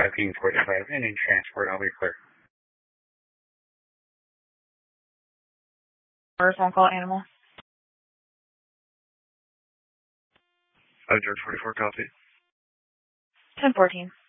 1545, Indian transport, I'll be clear. First phone call animal. George 44, copy. 1014.